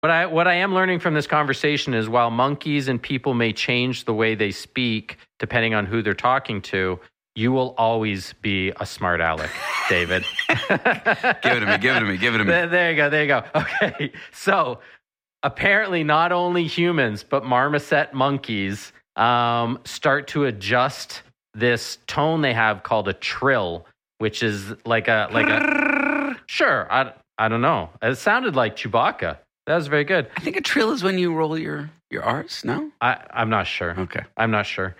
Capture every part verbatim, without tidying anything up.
What I what I am learning from this conversation is while monkeys and people may change the way they speak depending on who they're talking to, you will always be a smart aleck, David. Give it to me, give it to me, give it to me. There, there you go, there you go. Okay, so apparently not only humans, but marmoset monkeys um, start to adjust this tone they have called a trill, which is like a like a sure. I, I don't know. It sounded like Chewbacca. That was very good. I think a trill is when you roll your your R's. No, I, I'm not sure. Okay, I'm not sure.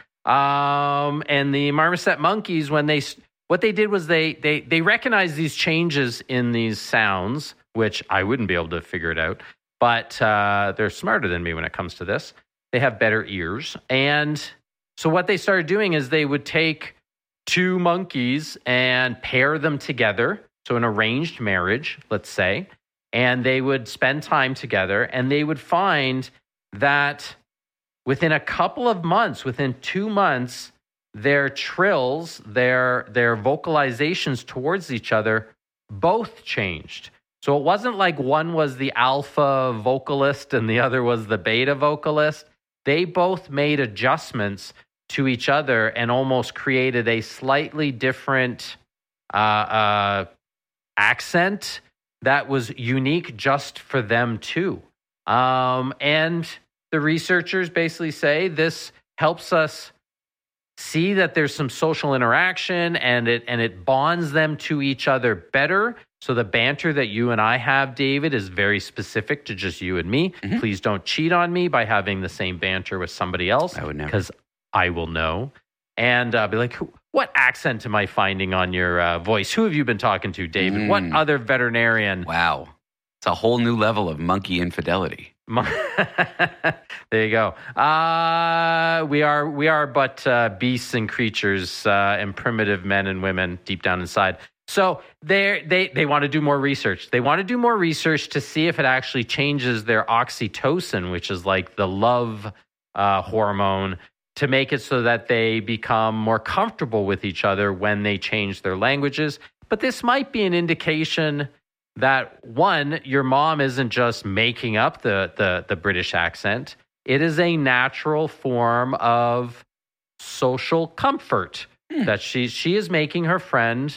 Um, and the marmoset monkeys, when they what they did was they they they recognized these changes in these sounds, which I wouldn't be able to figure it out. But uh, they're smarter than me when it comes to this. They have better ears. And so what they started doing is they would take two monkeys and pair them together. So an arranged marriage, let's say. And they would spend time together. And they would find that within a couple of months, within two months, their trills, their, their vocalizations towards each other both changed. So it wasn't like one was the alpha vocalist and the other was the beta vocalist. They both made adjustments to each other and almost created a slightly different uh, uh, accent that was unique just for them too. Um, and the researchers basically say this helps us see that there's some social interaction and it and it bonds them to each other better. So the banter that you and I have, David, is very specific to just you and me. Mm-hmm. Please don't cheat on me by having the same banter with somebody else. I would never. Because I will know. And uh, be like, what accent am I finding on your uh, voice? Who have you been talking to, David? Mm. What other veterinarian? Wow. It's a whole new level of monkey infidelity. There you go. Uh, we are we are but uh, beasts and creatures uh, and primitive men and women deep down inside. So they they they want to do more research. They want to do more research to see if it actually changes their oxytocin, which is like the love uh, hormone, to make it so that they become more comfortable with each other when they change their languages. But this might be an indication that, one, your mom isn't just making up the, the, the British accent. It is a natural form of social comfort mm. that she she is making her friend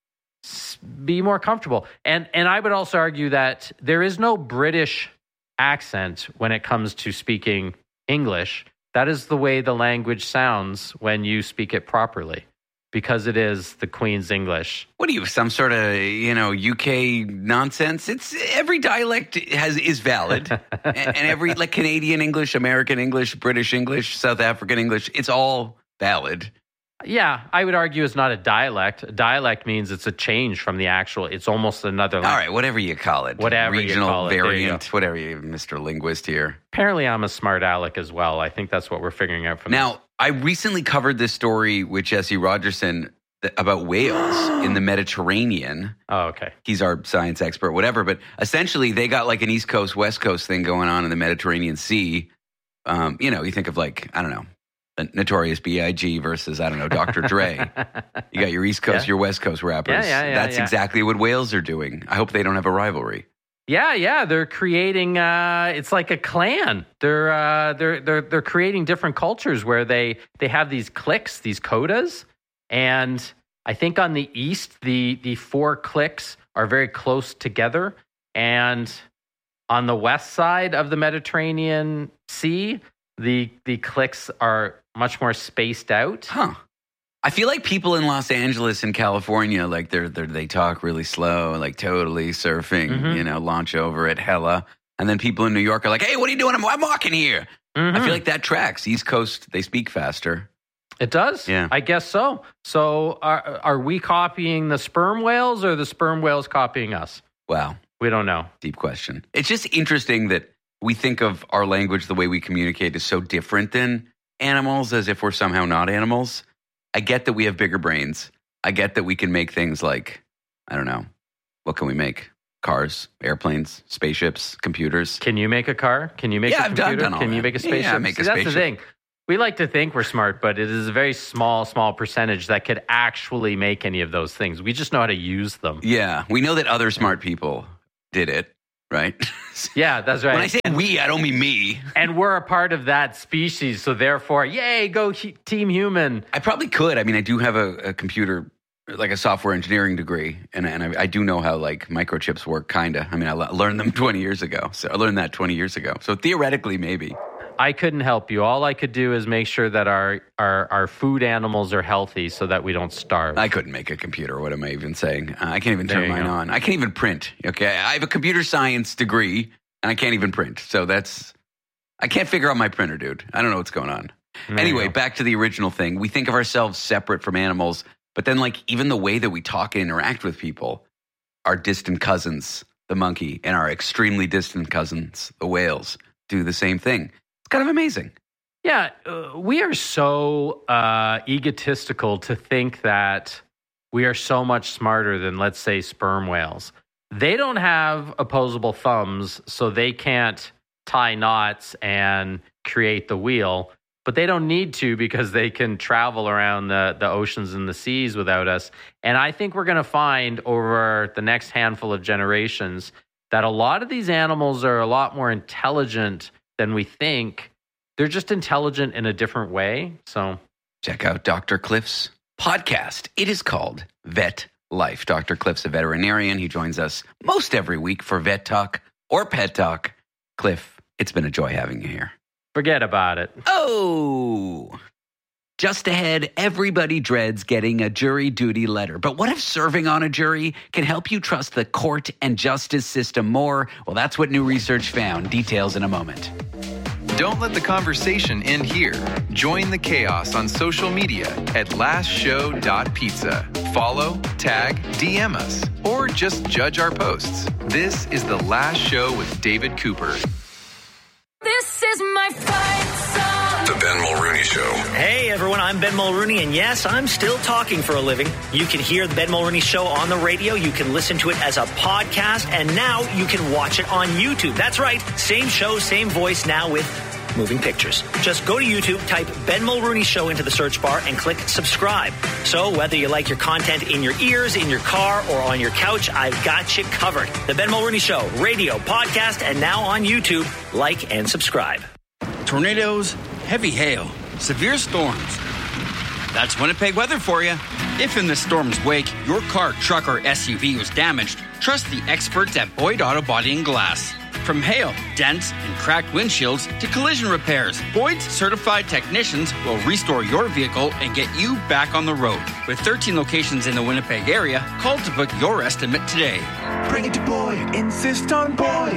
be more comfortable. And and I would also argue that there is no British accent when it comes to speaking English. That is the way the language sounds when you speak it properly, because it is the Queen's English. What are you, some sort of, you know, U K nonsense? It's every dialect has is valid. and, and every, like, Canadian English, American English, British English, South African English, it's all valid. Yeah, I would argue it's not a dialect. A dialect means it's a change from the actual, it's almost another language. All right, whatever you call it. Whatever Regional you call it. variant, whatever you, Mister Linguist here. Apparently I'm a smart aleck as well. I think that's what we're figuring out from now, this. I recently covered this story with Jesse Rogerson th- about whales in the Mediterranean. Oh, okay. He's our science expert, whatever. But essentially, they got like an East Coast, West Coast thing going on in the Mediterranean Sea. Um, you know, you think of like, I don't know, Notorious B I G versus, I don't know, Doctor Dre. You got your East Coast, yeah. your West Coast rappers. Yeah, yeah, yeah, That's yeah. exactly what whales are doing. I hope they don't have a rivalry. Yeah, yeah, they're creating. Uh, it's like a clan. They're uh, they're they're they're creating different cultures where they they have these cliques, these codas, and I think on the east, the the four cliques are very close together, and on the west side of the Mediterranean Sea, the the cliques are much more spaced out. Huh. I feel like people in Los Angeles and California, like they're, they're they talk really slow, like totally surfing, mm-hmm. you know, launch over at hella. And then people in New York are like, hey, what are you doing? I'm, I'm walking here. Mm-hmm. I feel like that tracks. East Coast, they speak faster. It does? Yeah. I guess so. So are, are we copying the sperm whales or the sperm whales copying us? Wow. We don't know. Deep question. It's just interesting that we think of our language, the way we communicate, is so different than animals, as if we're somehow not animals. I get that we have bigger brains. I get that we can make things like, I don't know, what can we make? Cars, airplanes, spaceships, computers. Can you make a car? Can you make yeah, a computer? I've done, done all can that. you make a spaceship? Yeah, make See, a that's spaceship. the thing. We like to think we're smart, but it is a very small, small percentage that could actually make any of those things. We just know how to use them. Yeah, we know that other smart people did it, right? Yeah, that's right. When I say and, we, I don't mean me. And we're a part of that species, so therefore, yay, go he- Team Human. I probably could. I mean, I do have a, a computer, like a software engineering degree, and, and I, I do know how like microchips work, kind of. I mean, I le- learned them twenty years ago. So I learned that twenty years ago. So theoretically, maybe. I couldn't help you. All I could do is make sure that our, our, our food animals are healthy so that we don't starve. I couldn't make a computer. What am I even saying? Uh, I can't even turn There you mine go. on. I can't even print. Okay, I have a computer science degree, and I can't even print. So that's, I can't figure out my printer, dude. I don't know what's going on. There you Anyway, go. back to the original thing. We think of ourselves separate from animals, but then like even the way that we talk and interact with people, our distant cousins, the monkey, and our extremely distant cousins, the whales, do the same thing. It's kind of amazing. Yeah, uh, we are so uh, egotistical to think that we are so much smarter than, let's say, sperm whales. They don't have opposable thumbs, so they can't tie knots and create the wheel. But they don't need to because they can travel around the, the oceans and the seas without us. And I think we're going to find over the next handful of generations that a lot of these animals are a lot more intelligent than we think. They're just intelligent in a different way. So Check out Doctor Cliff's podcast. It is called Vet Life. Doctor Cliff's a veterinarian. He joins us most every week for Vet Talk or Pet Talk. Cliff, it's been a joy having you here. forget about it. Oh, just ahead, everybody dreads getting a jury duty letter. But what if serving on a jury can help you trust the court and justice system more? Well, that's what new research found. Details in a moment. Don't let the conversation end here. Join the chaos on social media at last show dot pizza. Follow, tag, D M us, or just judge our posts. This is The Last Show with David Cooper. This is my fight song. The Ben Mulrooney Show. Hey everyone, I'm Ben Mulrooney, and yes, I'm still talking for a living. You can hear the Ben Mulrooney Show on the radio, you can listen to it as a podcast, and now you can watch it on YouTube. That's right, same show, same voice, now with moving pictures. Just go to YouTube, type Ben Mulrooney Show into the search bar, and click subscribe. So whether you like your content in your ears, in your car, or on your couch, I've got you covered. The Ben Mulrooney Show, radio, podcast, and now on YouTube. Like and subscribe. Tornadoes, heavy hail, severe storms. That's Winnipeg weather for you. If in the storm's wake, your car, truck, or S U V was damaged, trust the experts at Boyd Auto Body and Glass. From hail, dents, and cracked windshields to collision repairs, Boyd's certified technicians will restore your vehicle and get you back on the road. With thirteen locations in the Winnipeg area, call to book your estimate today. Bring it to Boyd. Insist on Boyd.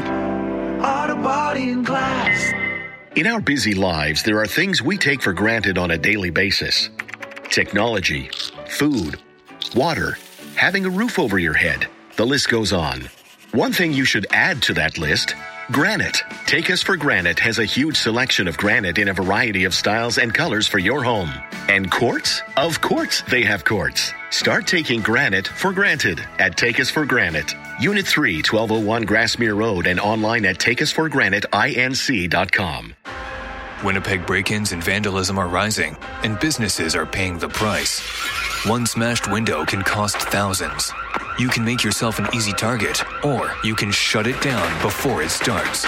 Auto Body and Glass. In our busy lives, there are things we take for granted on a daily basis. Technology, food, water, having a roof over your head. The list goes on. One thing you should add to that list, granite. Take Us for Granite has a huge selection of granite in a variety of styles and colors for your home. And quartz? Of course they have quartz. Start taking granite for granted at Take Us for Granite. Unit three, twelve oh one Grassmere Road, and online at take us for granite inc dot com. Winnipeg break-ins and vandalism are rising, and businesses are paying the price. One smashed window can cost thousands. You can make yourself an easy target, or you can shut it down before it starts.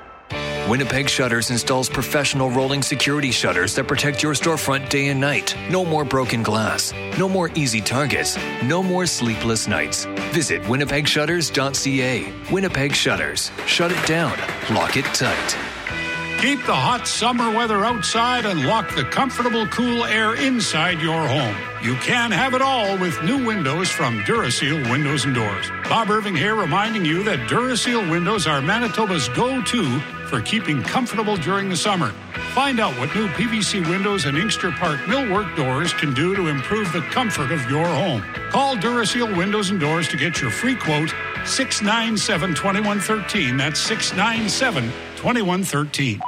Winnipeg Shutters installs professional rolling security shutters that protect your storefront day and night. No more broken glass. No more easy targets. No more sleepless nights. Visit winnipeg shutters dot c a. Winnipeg Shutters. Shut it down. Lock it tight. Keep the hot summer weather outside and lock the comfortable, cool air inside your home. You can have it all with new windows from Duraseal Windows and Doors. Bob Irving here, reminding you that Duraseal windows are Manitoba's go-to for keeping comfortable during the summer. Find out what new P V C windows and Inkster Park millwork doors can do to improve the comfort of your home. Call Duraseal Windows and Doors to get your free quote, six nine seven, two one one three. That's six nine seven, two one one three.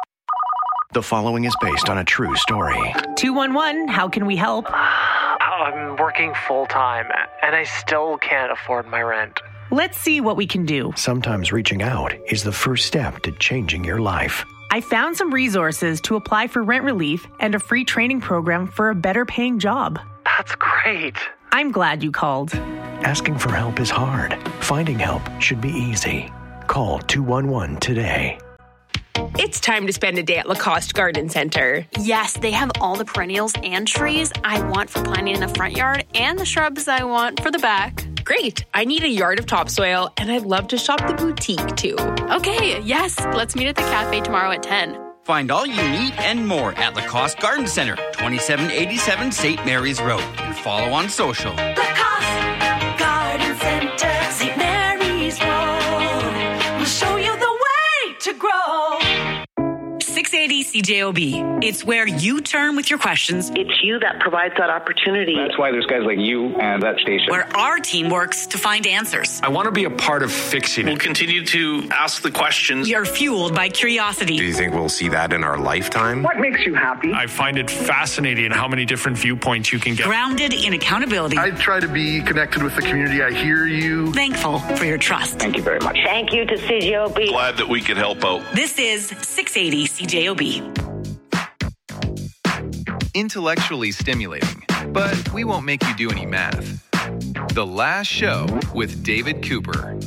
The following is based on a true story. two one one, how can we help? I'm working full-time, and I still can't afford my rent. Let's see what we can do. Sometimes reaching out is the first step to changing your life. I found some resources to apply for rent relief and a free training program for a better paying job. That's great. I'm glad you called. Asking for help is hard. Finding help should be easy. Call two one one today. It's time to spend a day at Lacoste Garden Center. Yes, they have all the perennials and trees I want for planting in the front yard and the shrubs I want for the back. Great. I need a yard of topsoil, and I'd love to shop the boutique, too. Okay, yes. Let's meet at the cafe tomorrow at ten. Find all you need and more at Lacoste Garden Center, twenty-seven eighty-seven Saint Mary's Road. And follow on social. Lacoste Garden Center, Saint Mary's Road. We'll show you the way to grow. six eighty C J O B. It's where you turn with your questions. It's you that provides that opportunity. That's why there's guys like you and that station. Where our team works to find answers. I want to be a part of fixing it. We'll continue to ask the questions. We are fueled by curiosity. Do you think we'll see that in our lifetime? What makes you happy? I find it fascinating how many different viewpoints you can get. Grounded in accountability. I try to be connected with the community. I hear you. Thankful for your trust. Thank you very much. Thank you to C J O B. Glad that we could help out. This is six eighty C J O B. Intellectually stimulating, but we won't make you do any math. The Last Show with David Cooper.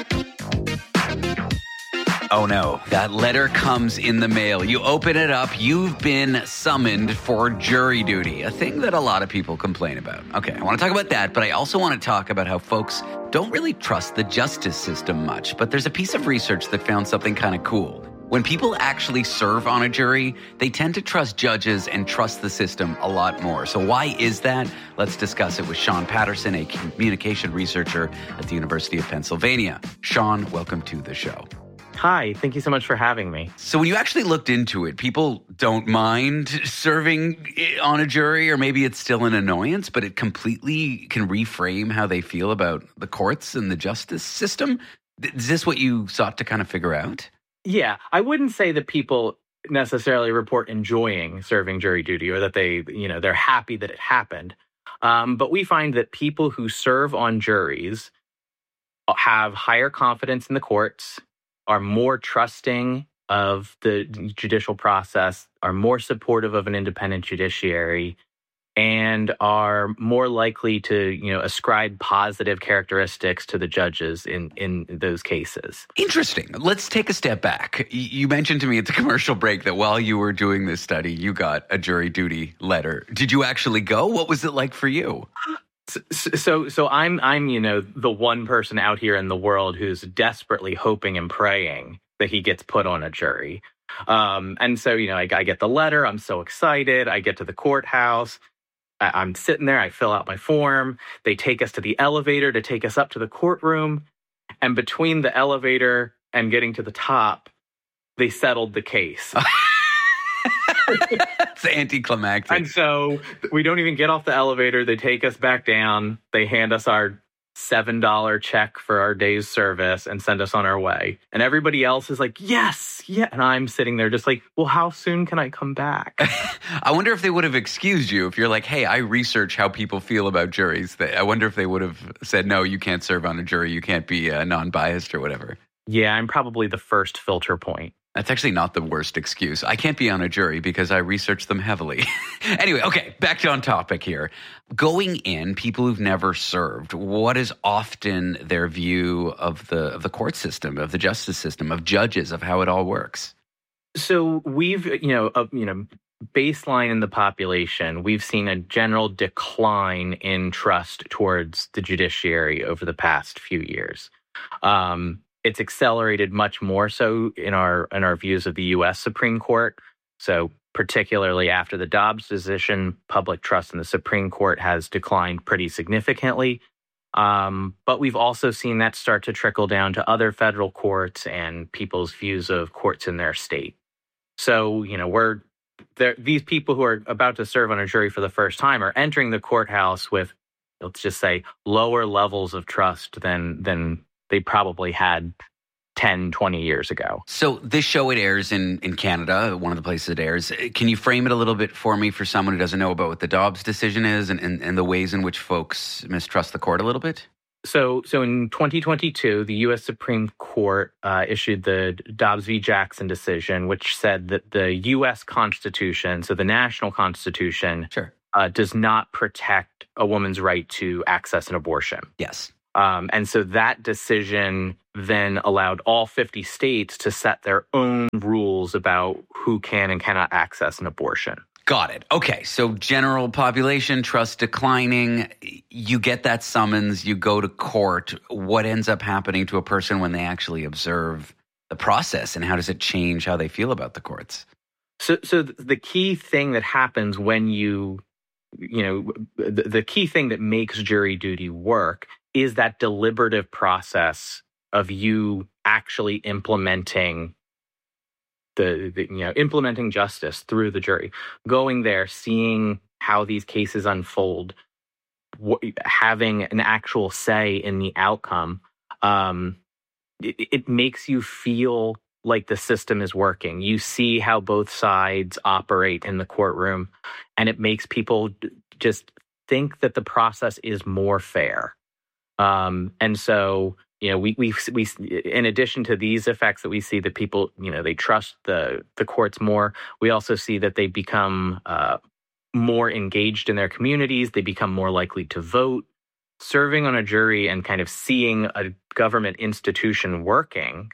Oh no, that letter comes in the mail. You open it up, you've been summoned for jury duty, a thing that a lot of people complain about. Okay, I want to talk about that, but I also want to talk about how folks don't really trust the justice system much. But there's a piece of research that found something kind of cool. When people actually serve on a jury, they tend to trust judges and trust the system a lot more. So why is that? Let's discuss it with Sean Patterson, a communication researcher at the University of Pennsylvania. Sean, welcome to the show. Hi, thank you so much for having me. So when you actually looked into it, people don't mind serving on a jury, or maybe it's still an annoyance, but it completely can reframe how they feel about the courts and the justice system. Is this what you sought to kind of figure out? Yeah, I wouldn't say that people necessarily report enjoying serving jury duty or that they, you know, they're happy that it happened. Um, but we find that people who serve on juries have higher confidence in the courts, are more trusting of the judicial process, are more supportive of an independent judiciary, and are more likely to, you know, ascribe positive characteristics to the judges in, in those cases. Interesting. Let's take a step back. You mentioned to me at the commercial break that while you were doing this study, you got a jury duty letter. Did you actually go? What was it like for you? So, so, so I'm, I'm, you know, the one person out here in the world who's desperately hoping and praying that he gets put on a jury. Um, and so, you know, I, I get the letter. I'm so excited. I get to the courthouse. I'm sitting there, I fill out my form. They take us to the elevator to take us up to the courtroom. And between the elevator and getting to the top, they settled the case. It's anticlimactic. And so we don't even get off the elevator. They take us back down. They hand us our seven dollars check for our day's service and send us on our way. And everybody else is like, yes, yeah. And I'm sitting there just like, well, how soon can I come back? I wonder if they would have excused you if you're like, hey, I research how people feel about juries. I wonder if they would have said, no, you can't serve on a jury. You can't be uh, non-biased or whatever. Yeah, I'm probably the first filter point. That's actually not the worst excuse. I can't be on a jury because I research them heavily. Anyway, okay, back to on topic here. Going in, people who've never served, what is often their view of the of the court system, of the justice system, of judges, of how it all works? So we've, you know, uh, you know, baseline in the population, we've seen a general decline in trust towards the judiciary over the past few years. Um, It's accelerated much more so in our in our views of the U S Supreme Court. So particularly after the Dobbs decision, public trust in the Supreme Court has declined pretty significantly. Um, but we've also seen that start to trickle down to other federal courts and people's views of courts in their state. So, you know, we're there, these people who are about to serve on a jury for the first time are entering the courthouse with, let's just say, lower levels of trust than than they probably had ten, twenty years ago. So this show, it airs in, in Canada, one of the places it airs. Can you frame it a little bit for me for someone who doesn't know about what the Dobbs decision is and, and, and the ways in which folks mistrust the court a little bit? So so in twenty twenty-two, the U S Supreme Court uh, issued the Dobbs v. Jackson decision, which said that the U S Constitution, so the national Constitution, sure. uh, does not protect a woman's right to access an abortion. Yes. Um, and so that decision then allowed all fifty states to set their own rules about who can and cannot access an abortion. Got it. Okay, so general population trust declining. You get that summons, you go to court. What ends up happening to a person when they actually observe the process, and how does it change how they feel about the courts? So, so the key thing that happens when you, you know, the, the key thing that makes jury duty work is that deliberative process of you actually implementing the, the, you know, implementing justice through the jury, going there, seeing how these cases unfold, wh- having an actual say in the outcome. Um, it, it makes you feel like the system is working. You see how both sides operate in the courtroom, and it makes people d- just think that the process is more fair. Um, and so, you know, we, we, we, in addition to these effects that we see that people, you know, they trust the, the courts more, we also see that they become uh, more engaged in their communities. They become more likely to vote. Serving on a jury and kind of seeing a government institution working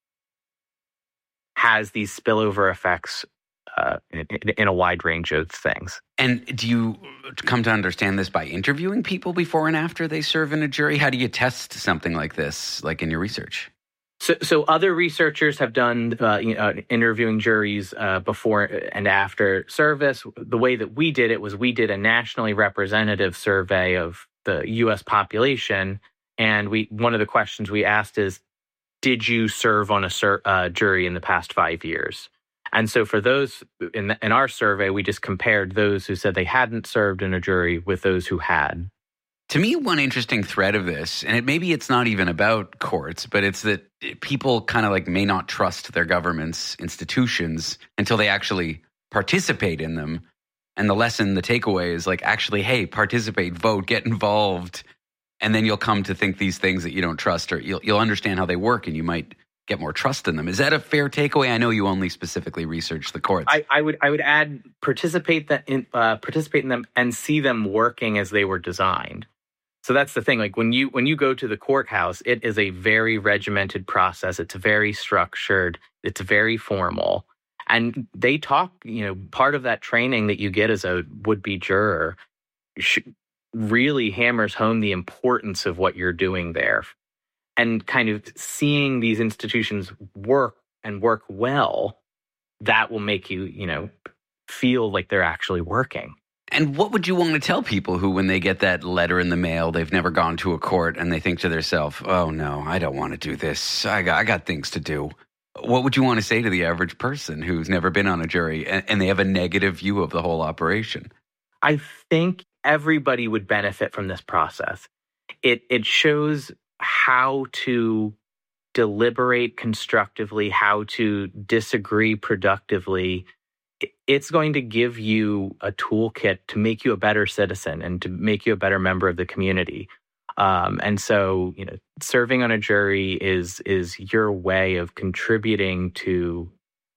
has these spillover effects uh, in, in a wide range of things. And do you come to understand this by interviewing people before and after they serve in a jury? How do you test something like this, like in your research? So, so other researchers have done uh, you know, interviewing juries uh, before and after service. The way that we did it was we did a nationally representative survey of the U S population, and we one of the questions we asked is, did you serve on a sur- uh, jury in the past five years? And so for those, in, the, in our survey, we just compared those who said they hadn't served in a jury with those who had. To me, one interesting thread of this, and it, maybe it's not even about courts, but it's that people kind of like may not trust their government's institutions until they actually participate in them. And the lesson, the takeaway is like, actually, hey, participate, vote, get involved. And then you'll come to think these things that you don't trust, or you'll, you'll understand how they work, and you might get more trust in them. Is that a fair takeaway? I know you only specifically research the courts. I, I would I would add participate that in uh, participate in them and see them working as they were designed. So that's the thing. Like when you when you go to the courthouse, it is a very regimented process. It's very structured. It's very formal, and they talk. You know, part of that training that you get as a would-be juror sh- really hammers home the importance of what you're doing there. And kind of seeing these institutions work and work well, that will make you, you know, feel like they're actually working. And what would you want to tell people who, when they get that letter in the mail, they've never gone to a court, and they think to themselves, oh, no, I don't want to do this. I got, I got things to do. What would you want to say to the average person who's never been on a jury and, and they have a negative view of the whole operation? I think everybody would benefit from this process. It it shows how to deliberate constructively, how to disagree productively. It's going to give you a toolkit to make you a better citizen and to make you a better member of the community. Um, and so, you know, serving on a jury is is your way of contributing to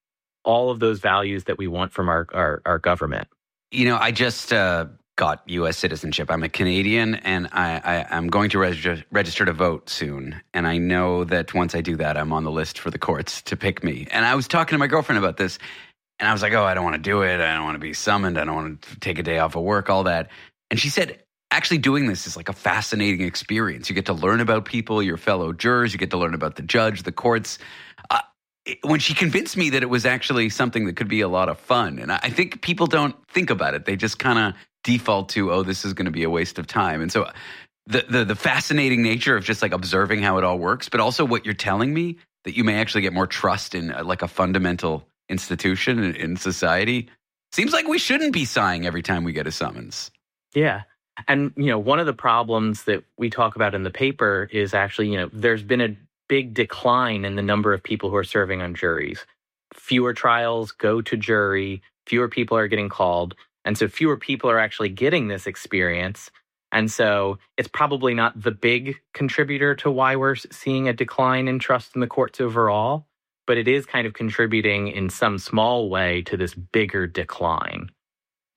all of those values that we want from our our, our government. You know, I just uh, got U S citizenship. I'm a Canadian, and I, I, I'm going to register, register to vote soon. And I know that once I do that, I'm on the list for the courts to pick me. And I was talking to my girlfriend about this, and I was like, oh, I don't want to do it. I don't want to be summoned. I don't want to take a day off of work, all that. And she said, actually doing this is like a fascinating experience. You get to learn about people, your fellow jurors. You get to learn about the judge, the courts. Uh, when she convinced me that it was actually something that could be a lot of fun. And I think people don't think about it. They just kind of default to, oh, this is going to be a waste of time. And so the, the the fascinating nature of just like observing how it all works, but also what you're telling me, that you may actually get more trust in uh, like a fundamental institution in, in society, seems like we shouldn't be sighing every time we get a summons. Yeah. And, you know, one of the problems that we talk about in the paper is actually, you know, there's been a big decline in the number of people who are serving on juries. Fewer trials go to jury, fewer people are getting called, and so fewer people are actually getting this experience. And so it's probably not the big contributor to why we're seeing a decline in trust in the courts overall, but it is kind of contributing in some small way to this bigger decline.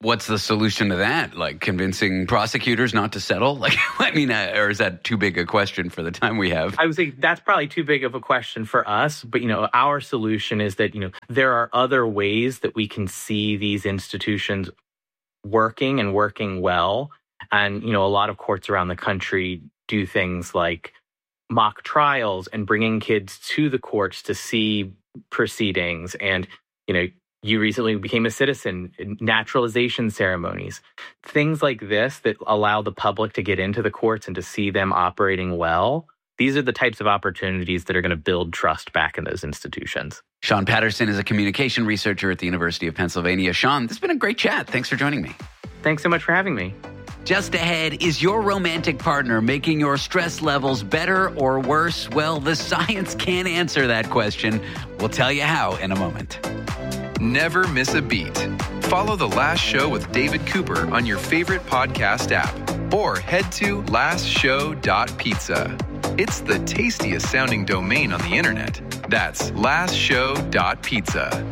What's the solution to that? Like convincing prosecutors not to settle? Like, I mean, uh, or is that too big a question for the time we have? I would say that's probably too big of a question for us. But, you know, our solution is that, you know, there are other ways that we can see these institutions working and working well. And, you know, a lot of courts around the country do things like mock trials and bringing kids to the courts to see proceedings. And, you know, you recently became a citizen, naturalization ceremonies, things like this that allow the public to get into the courts and to see them operating well. These are the types of opportunities that are going to build trust back in those institutions. Sean Patterson is a communication researcher at the University of Pennsylvania. Sean, this has been a great chat. Thanks for joining me. Thanks so much for having me. Just ahead, is your romantic partner making your stress levels better or worse? Well, the science can't answer that question. We'll tell you how in a moment. Never miss a beat. Follow The Last Show with David Cooper on your favorite podcast app or head to last show dot pizza. It's the tastiest sounding domain on the internet. That's last show dot pizza.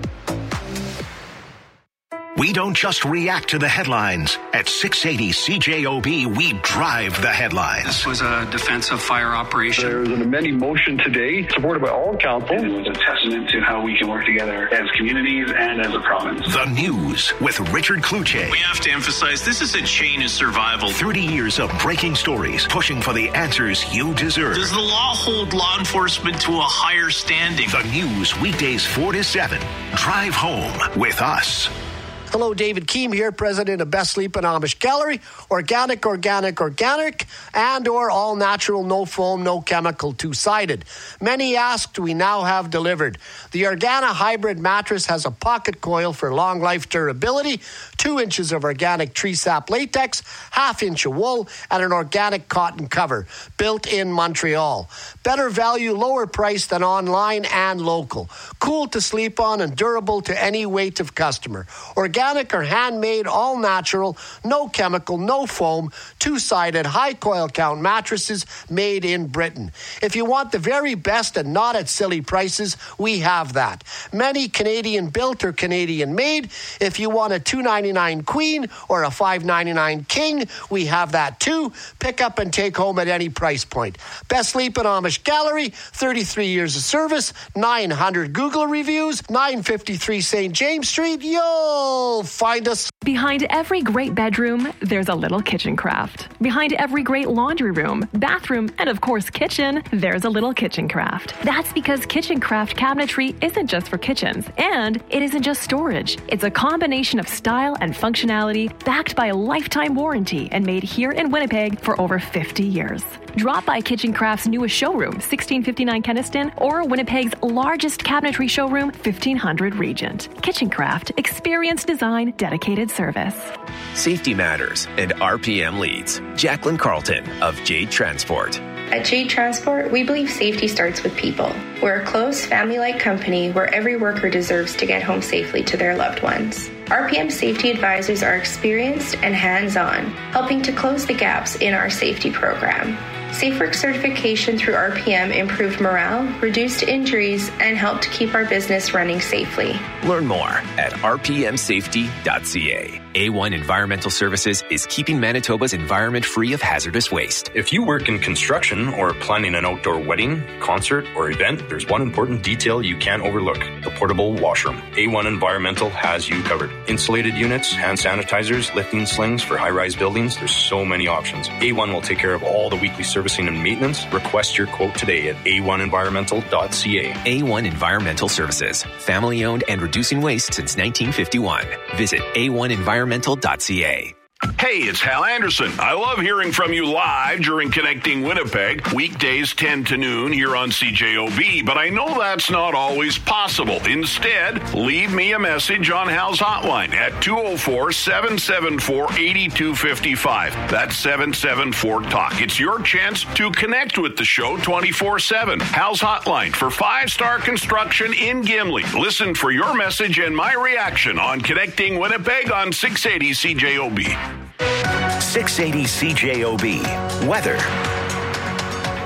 We don't just react to the headlines. At six eighty C J O B, we drive the headlines. This was a defensive fire operation. There was an amending motion today, supported by all council. And it was a testament to how we can work together as communities and as a province. The News with Richard Kluche. We have to emphasize this is a chain of survival. thirty years of breaking stories, pushing for the answers you deserve. Does the law hold law enforcement to a higher standing? The News, weekdays four to seven. Drive home with us. Hello, David Keem here, president of Best Sleep and Amish Gallery. Organic, organic, organic, and or all natural, no foam, no chemical, two-sided. Many asked, we now have delivered. The Organa Hybrid mattress has a pocket coil for long life durability, two inches of organic tree sap latex, half inch of wool, and an organic cotton cover, built in Montreal. Better value, lower price than online and local. Cool to sleep on and durable to any weight of customer. Organic Organic or handmade, all natural, no chemical, no foam, two-sided, high coil count mattresses made in Britain. If you want the very best and not at silly prices, we have that. Many Canadian built or Canadian made. If you want a two ninety-nine queen or a five ninety-nine king, we have that too. Pick up and take home at any price point. Best Sleep and Amish Gallery, thirty-three years of service, nine hundred Google reviews, nine fifty-three Saint James Street. Yo! Find us. Behind every great bedroom, there's a little kitchen craft. Behind every great laundry room, bathroom, and of course kitchen, there's a little kitchen craft. That's because kitchen craft cabinetry isn't just for kitchens, and it isn't just storage. It's a combination of style and functionality backed by a lifetime warranty and made here in Winnipeg for over fifty years. Drop by Kitchen Craft's newest showroom, sixteen fifty-nine Kenniston, or Winnipeg's largest cabinetry showroom, fifteen hundred Regent. Kitchen Craft, experience design, dedicated service. Safety matters, and R P M leads. Jacqueline Carlton of Jade Transport. At Jade Transport, we believe safety starts with people. We're a close, family-like company where every worker deserves to get home safely to their loved ones. R P M safety advisors are experienced and hands-on, helping to close the gaps in our safety program. SafeWork certification through R P M improved morale, reduced injuries, and helped keep our business running safely. Learn more at r p m safety dot c a. A one Environmental Services is keeping Manitoba's environment free of hazardous waste. If you work in construction or planning an outdoor wedding, concert, or event, there's one important detail you can't overlook: the portable washroom. A one Environmental has you covered. Insulated units, hand sanitizers, lifting slings for high-rise buildings. There's so many options. A one will take care of all the weekly servicing and maintenance. Request your quote today at a one environmental dot c a. A one Environmental Services, family-owned and reducing waste since nineteen fifty-one. Visit a one environmental dot c a. Hey, it's Hal Anderson. I love hearing from you live during Connecting Winnipeg, weekdays ten to noon here on C J O B, but I know that's not always possible. Instead, leave me a message on Hal's hotline at two oh four, seven seven four, eight two five five. That's seven seven four talk. It's your chance to connect with the show twenty-four seven. Hal's hotline for five-star construction in Gimli. Listen for your message and my reaction on Connecting Winnipeg on six eighty C J O B. six eighty C J O B. Weather.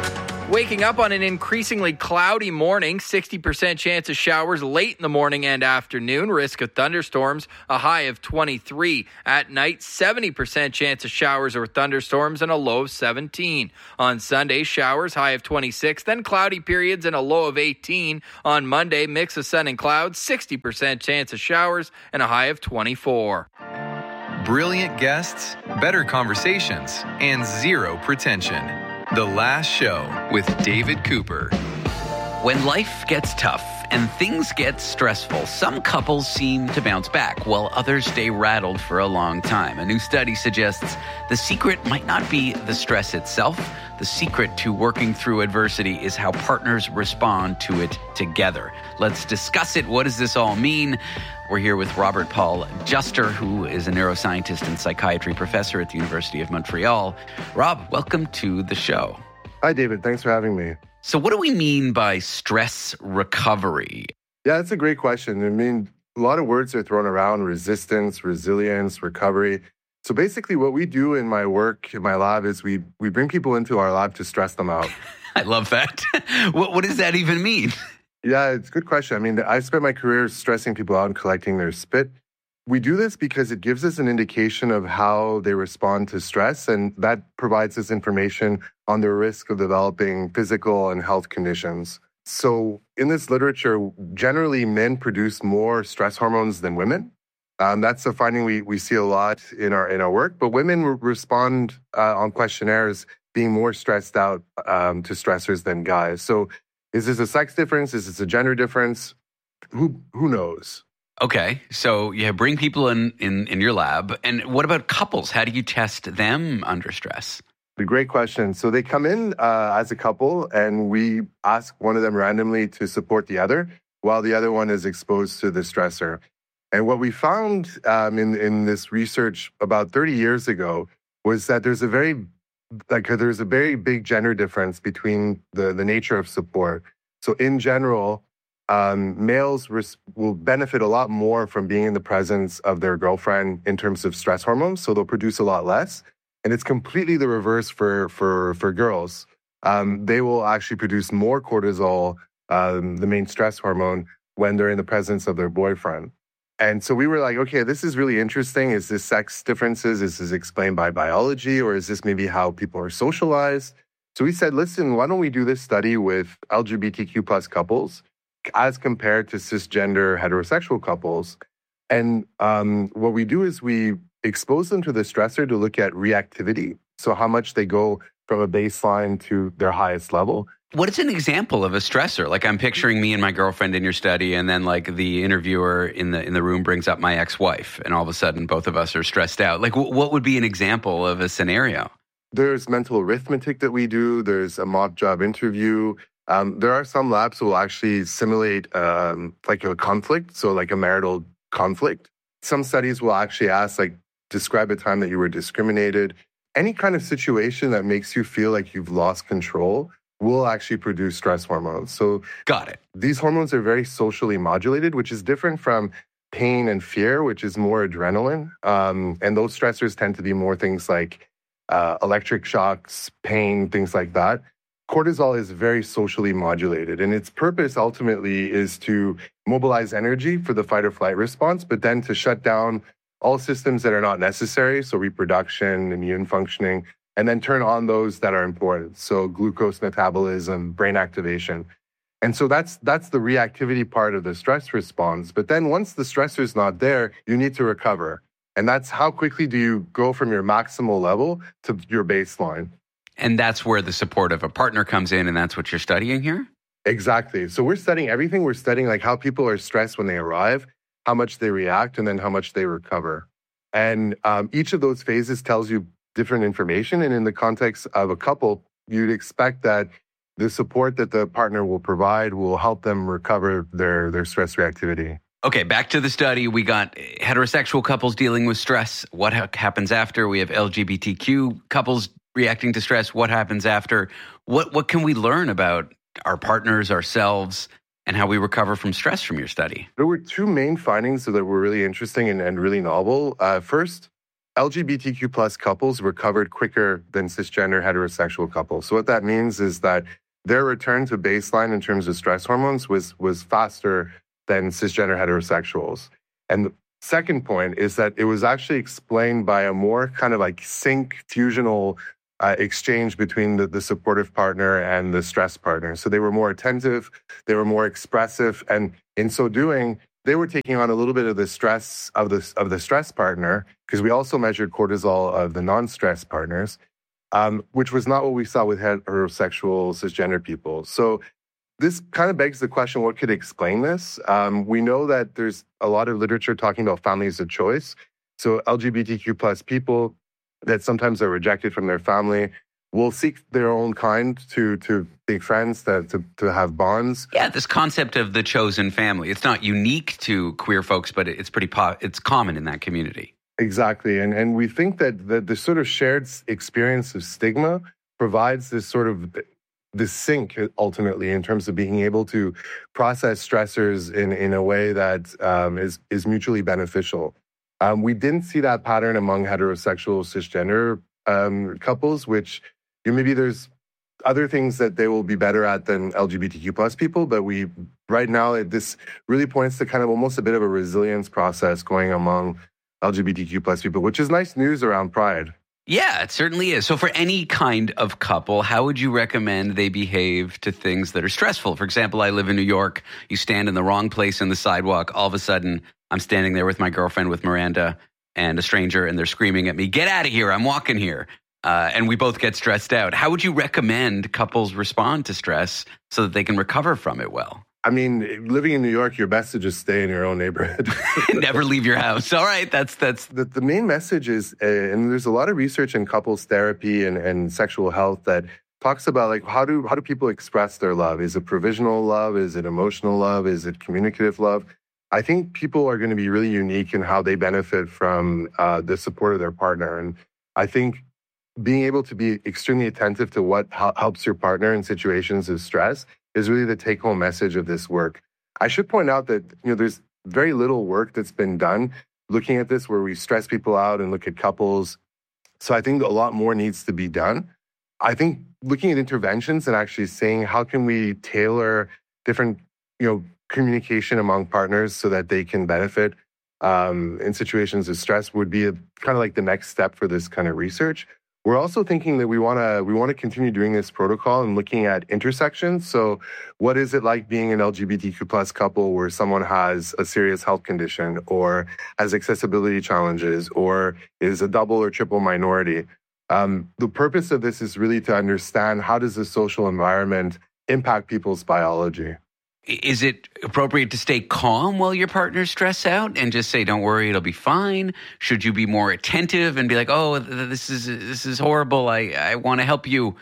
Waking up on an increasingly cloudy morning, sixty percent chance of showers late in the morning and afternoon, risk of thunderstorms, a high of twenty-three. At night, seventy percent chance of showers or thunderstorms and a low of seventeen. On Sunday, showers, high of twenty-six, then cloudy periods and a low of eighteen. On Monday, mix of sun and clouds, sixty percent chance of showers and a high of twenty-four. Brilliant guests, better conversations, and zero pretension. The Last Show with David Cooper. When life gets tough and things get stressful, some couples seem to bounce back while others stay rattled for a long time. A new study suggests the secret might not be the stress itself. The secret to working through adversity is how partners respond to it together. Let's discuss it. What does this all mean? We're here with Robert Paul Juster, who is a neuroscientist and psychiatry professor at the University of Montreal. Rob, welcome to the show. Hi, David. Thanks for having me. So what do we mean by stress recovery? Yeah, that's a great question. I mean, a lot of words are thrown around: resistance, resilience, recovery. So basically what we do in my work, in my lab, is we we bring people into our lab to stress them out. I love that. what, what does that even mean? Yeah, it's a good question. I mean, I've spent my career stressing people out and collecting their spit. We do this because it gives us an indication of how they respond to stress, and that provides us information on the risk of developing physical and health conditions. So in this literature, generally men produce more stress hormones than women. Um, that's a finding we, we see a lot in our in our work, but women re- respond uh, on questionnaires being more stressed out um, to stressors than guys. So is this a sex difference? Is this a gender difference? Who who knows? Okay, so you bring people in, in, in your lab. And what about couples? How do you test them under stress? A great question. So they come in uh, as a couple, and we ask one of them randomly to support the other while the other one is exposed to the stressor. And what we found um, in, in this research about thirty years ago was that there's a very like there's a very big gender difference between the, the nature of support. So in general, Um, males res- will benefit a lot more from being in the presence of their girlfriend in terms of stress hormones, so they'll produce a lot less. And it's completely the reverse for for for girls. Um, they will actually produce more cortisol, um, the main stress hormone, when they're in the presence of their boyfriend. And so we were like, okay, this is really interesting. Is this sex differences? Is this explained by biology, or is this maybe how people are socialized? So we said, listen, why don't we do this study with L G B T Q plus couples as compared to cisgender heterosexual couples. And um, what we do is we expose them to the stressor to look at reactivity, so how much they go from a baseline to their highest level. What is an example of a stressor? Like, I'm picturing me and my girlfriend in your study, and then like the interviewer in the in the room brings up my ex-wife, and all of a sudden both of us are stressed out. Like, w- what would be an example of a scenario? There's mental arithmetic that we do. There's a mock job interview. Um, there are some labs who will actually simulate um, like a conflict, so like a marital conflict. Some studies will actually ask, like, describe a time that you were discriminated. Any kind of situation that makes you feel like you've lost control will actually produce stress hormones. So, got it. These hormones are very socially modulated, which is different from pain and fear, which is more adrenaline. Um, and those stressors tend to be more things like uh, electric shocks, pain, things like that. Cortisol is very socially modulated, and its purpose ultimately is to mobilize energy for the fight or flight response, but then to shut down all systems that are not necessary, so reproduction, immune functioning, and then turn on those that are important, so glucose metabolism, brain activation. And so that's that's the reactivity part of the stress response. But then once the stressor is not there, you need to recover. And that's how quickly do you go from your maximal level to your baseline. And that's where the support of a partner comes in, and that's what you're studying here? Exactly. So we're studying everything. We're studying like how people are stressed when they arrive, how much they react, and then how much they recover. And um, each of those phases tells you different information. And in the context of a couple, you'd expect that the support that the partner will provide will help them recover their, their stress reactivity. Okay, back to the study. We got heterosexual couples dealing with stress. What ha- happens after? We have L G B T Q couples reacting to stress. What happens after? What what can we learn about our partners, ourselves, and how we recover from stress from your study? There were two main findings that were really interesting and, and really novel. Uh, first, L G B T Q plus couples recovered quicker than cisgender heterosexual couples. So what that means is that their return to baseline in terms of stress hormones was was faster than cisgender heterosexuals. And the second point is that it was actually explained by a more kind of like sync fusional uh, exchange between the, the supportive partner and the stress partner. So they were more attentive, they were more expressive, and in so doing, they were taking on a little bit of the stress of the of the stress partner, because we also measured cortisol of the non-stress partners, um, which was not what we saw with heterosexual cisgender people. So this kind of begs the question, what could explain this? Um, we know that there's a lot of literature talking about families of choice. So L G B T Q plus people that sometimes are rejected from their family will seek their own kind to to make friends, that to, to have bonds. Yeah, this concept of the chosen family. It's not unique to queer folks, but it's pretty po- it's common in that community. Exactly. And and we think that, that the sort of shared experience of stigma provides this sort of this sync ultimately in terms of being able to process stressors in, in a way that um, is, is mutually beneficial. Um, we didn't see that pattern among heterosexual cisgender um, couples, which you know, maybe there's other things that they will be better at than L G B T Q plus people, but we right now this really points to kind of almost a bit of a resilience process going among L G B T Q plus people, which is nice news around Pride. Yeah, it certainly is. So for any kind of couple, how would you recommend they behave to things that are stressful? For example, I live in New York. You stand in the wrong place in the sidewalk. All of a sudden, I'm standing there with my girlfriend, with Miranda, and a stranger, and they're screaming at me, "Get out of here, I'm walking here." Uh, and we both get stressed out. How would you recommend couples respond to stress so that they can recover from it well? I mean, living in New York, you're best to just stay in your own neighborhood. Never leave your house. All right, that's that's the, the main message is, uh, and there's a lot of research in couples therapy and, and sexual health that talks about like how do how do people express their love? Is it provisional love? Is it emotional love? Is it communicative love? I think people are going to be really unique in how they benefit from uh, the support of their partner, and I think being able to be extremely attentive to what helps your partner in situations of stress is really the take-home message of this work. I should point out that you know there's very little work that's been done looking at this where we stress people out and look at couples. So I think a lot more needs to be done. I think looking at interventions and actually saying how can we tailor different you know communication among partners so that they can benefit um, in situations of stress would be a, kind of like the next step for this kind of research. We're also thinking that we want to we want to continue doing this protocol and looking at intersections. So what is it like being an L G B T Q plus couple where someone has a serious health condition or has accessibility challenges or is a double or triple minority? Um, the purpose of this is really to understand how does the social environment impact people's biology. Is it appropriate to stay calm while your partner's stressed out and just say, "Don't worry, it'll be fine"? Should you be more attentive and be like, "Oh, this is this is horrible. I, I want to help you"?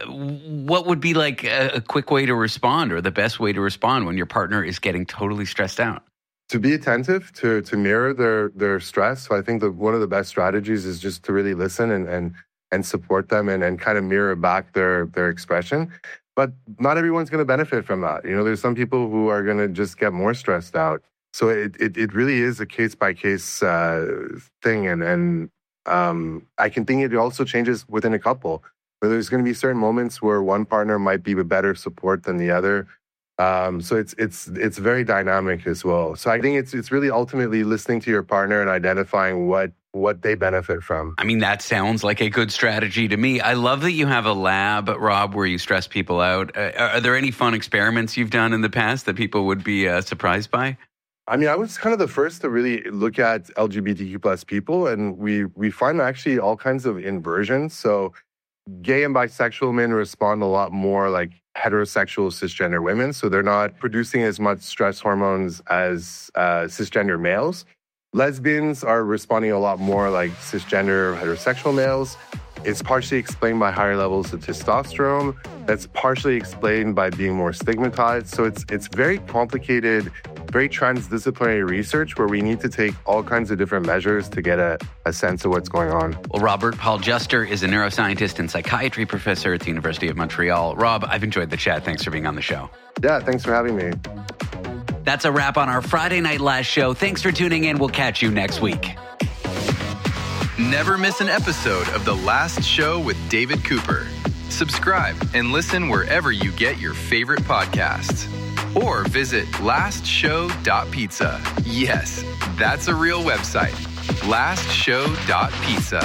What would be like a, a quick way to respond or the best way to respond when your partner is getting totally stressed out? To be attentive, to to mirror their their stress. So I think that one of the best strategies is just to really listen and and, and support them and, and kind of mirror back their their expression. But not everyone's going to benefit from that. You know, there's some people who are going to just get more stressed out. So it it, it really is a case-by-case uh, thing. And, and um, I can think it also changes within a couple. Where there's going to be certain moments where one partner might be with better support than the other. Um, so it's it's it's very dynamic as well. So I think it's it's really ultimately listening to your partner and identifying what what they benefit from. I mean, that sounds like a good strategy to me. I love that you have a lab, Rob, where you stress people out. Uh, are there any fun experiments you've done in the past that people would be uh, surprised by? I mean, I was kind of the first to really look at L G B T Q plus people, and we we find actually all kinds of inversions. So gay and bisexual men respond a lot more like heterosexual cisgender women. So they're not producing as much stress hormones as uh, cisgender males. Lesbians are responding a lot more like cisgender heterosexual males. It's partially explained by higher levels of testosterone. That's partially explained by being more stigmatized. So it's it's very complicated, very transdisciplinary research where we need to take all kinds of different measures to get a, a sense of what's going on. Well, Robert Paul Juster is a neuroscientist and psychiatry professor at the University of Montreal. Rob, I've enjoyed the chat. Thanks for being on the show. Yeah, thanks for having me. That's a wrap on our Friday Night Last show. Thanks for tuning in. We'll catch you next week. Never miss an episode of The Last Show with David Cooper. Subscribe and listen wherever you get your favorite podcasts. Or visit last show dot pizza. Yes, that's a real website. last show dot pizza.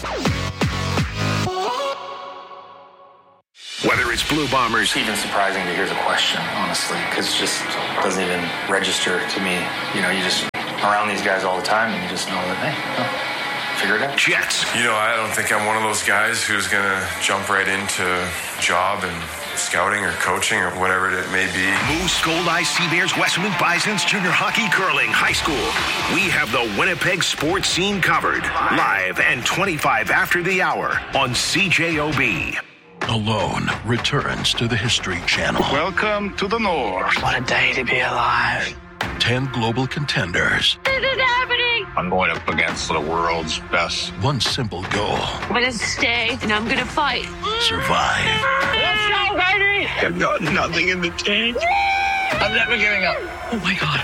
Whether it's Blue Bombers, It's even surprising to hear the question, honestly, because it just doesn't even register to me. You know, you just around these guys all the time, and you just know that, hey, oh, figure it out. Jets. You know, I don't think I'm one of those guys who's going to jump right into job and scouting or coaching or whatever it may be. Moose, Gold-Eye, Sea Bears, Westwood Bisons, junior hockey, curling, high school. We have the Winnipeg sports scene covered. Live and twenty-five after the hour on C J O B. Alone returns to the History Channel. Welcome to the North. What a day to be alive. Ten global contenders. This is happening. I'm going up against the world's best. One simple goal. I'm going to stay and I'm going to fight. Survive. Let's go, baby. I've got nothing in the tank. I'm never giving up. Oh my God.